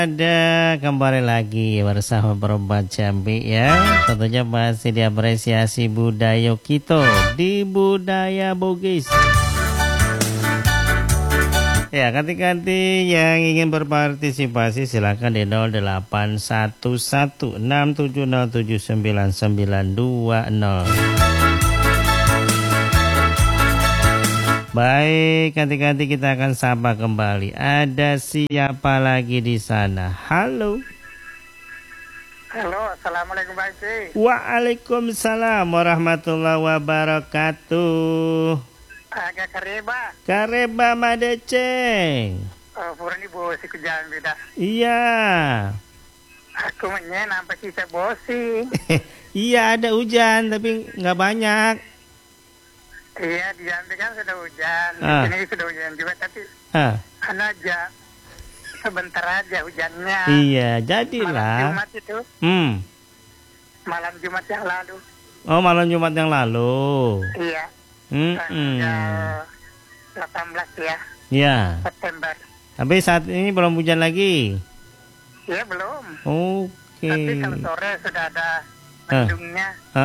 Ada kembali lagi bersama Perempuan Jambi ya. Tentunya masih diapresiasi budaya kita di budaya Bugis. Ya, ganti-ganti yang ingin berpartisipasi silakan di 081167079920. Baik, ganti-ganti kita akan sapa kembali. Ada siapa lagi di sana? Halo. Halo, assalamualaikum Pak Haji. Waalaikumsalam warahmatullahi wabarakatuh. Agak kareba. Kareba Madeceng. Purni bosi ku Jambi dah. Iya. Aku nampak kita bosi. Iya, ada hujan tapi nggak banyak. Iya, di Jambi kan sudah hujan. Di sini sudah hujan juga, tapi aja sebentar aja hujannya. Iya, jadilah. Malam Jumat itu. Malam Jumat yang lalu. Oh, malam Jumat yang lalu. Iya. Tanggal 18 ya. Iya. September. Tapi saat ini belum hujan lagi. Iya, belum. Oke. Tapi kalau sore sudah ada mendungnya.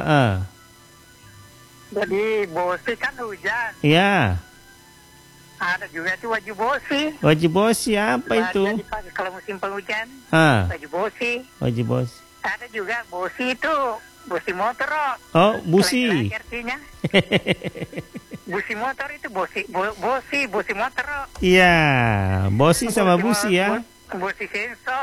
Jadi bosi kan hujan. Iya. Ada juga itu wajib bosi. Wajib bosi apa itu? Dipakai kalau musim penghujan. Wajib bosi. Wajib bosi. Ada juga bosi itu bosi motor. Oh, busi. Artinya. Busi motor itu bosi motor. Iya, bosi sama busi ya. Bosi senso.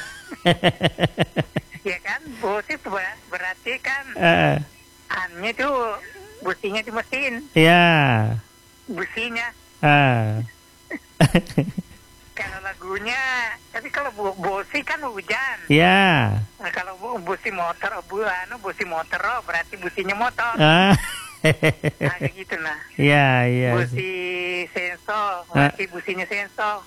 Ya kan, bosi berarti kan. Annya itu businya di mesin. Iya. Businya. Kalau lagunya, tapi kalau bosi kan hujan. Iya. Nah, kalau busi motor, busi motor berarti businya motor. Nah, gitu nah. Iya, iya. Busi senso, berarti businya senso.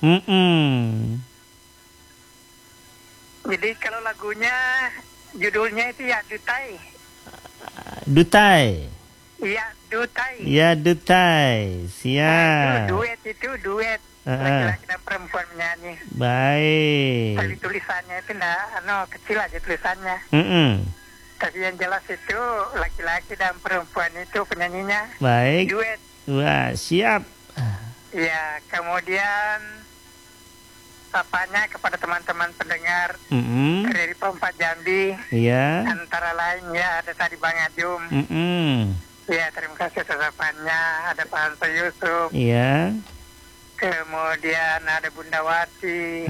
Jadi kalau lagunya, judulnya itu ya Dutai. Dutai. Iya, Dutai. Ya, Dutai. Siap. Nah, itu duet. Laki-laki dan perempuan menyanyi. Baik. Tapi tulisannya itu kecil aja tulisannya. Tapi yang jelas itu laki-laki dan perempuan itu penyanyinya. Baik. Duet. Wah, siap. Ya, kemudian sapanya kepada teman-teman pendengar dari Perempuan Jambi. Iya. Antara lain ya ada tadi Bang Adjum. Ya, terima kasih atas sapanya. Ada Pak Hanso Yusuf. Iya. Kemudian ada Bunda Wati.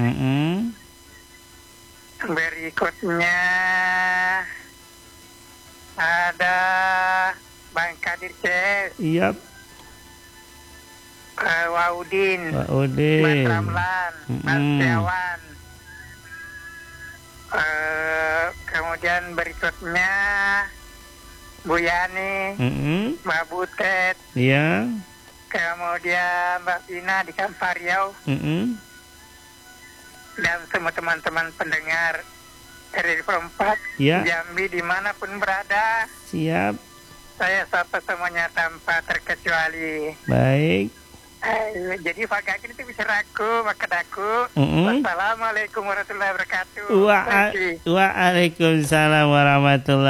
Berikutnya ada Bang Kadir Ces. Iya. Waudin. Mas Ramlan. Mas Setiawan. Kemudian berikutnya Bu Yani, Mbak Butet, iya. Kemudian Mbak Vina di Kampar Riau, dan semua teman-teman pendengar dari Perempat Jambi dimanapun berada. Siap. Saya sapa semuanya tanpa terkecuali. Baik. Jadi Pak Gakin itu bisa raku, maka daku. Wassalamualaikum warahmatullahi wabarakatuh. Waalaikumsalam warahmatullahi